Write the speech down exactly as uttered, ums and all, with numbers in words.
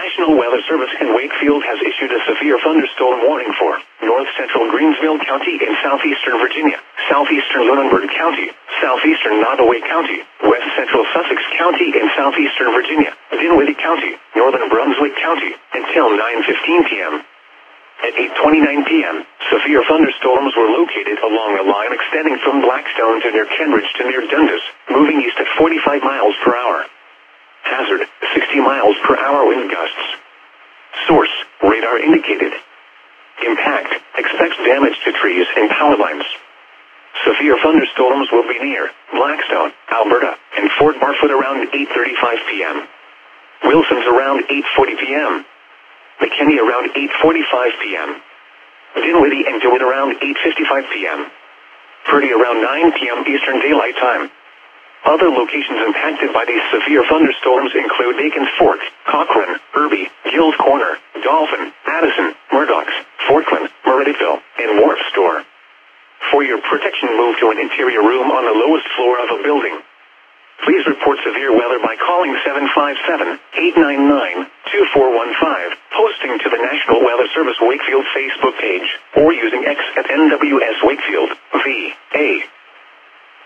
National Weather Service in Wakefield has issued a severe thunderstorm warning for north central Greensville County in southeastern Virginia, southeastern Lunenburg County, southeastern Nottoway County, west central Sussex County in southeastern Virginia, Dinwiddie County, northern Brunswick County, until nine fifteen p.m. At eight twenty-nine p.m., severe thunderstorms were located along a line extending from Blackstone to near Kenridge to near Dundas, moving east at forty-five miles per hour. Hazard, sixty miles per hour wind gusts. Source, radar indicated. Impact, expects damage to trees and power lines. Severe thunderstorms will be near Blackstone, Alberta, and Fort Barfoot around eight thirty-five p.m. Wilson's around eight forty p.m. McKinney around eight forty-five p.m. Dinwiddie and DeWitt around eight fifty-five p.m. Purdy around nine p.m. Eastern Daylight Time. Other locations impacted by these severe thunderstorms include Bacon's Fork, Cochrane, Irby, Guild Corner, Dolphin, Addison, Murdoch's, Fortland, Meredithville, and Wharf Store. For your protection, move to an interior room on the lowest floor of a building. Please report severe weather by calling seven five seven, eight nine nine, two four one five, posting to the National Weather Service Wakefield Facebook page, or using X at N W S Wakefield, V A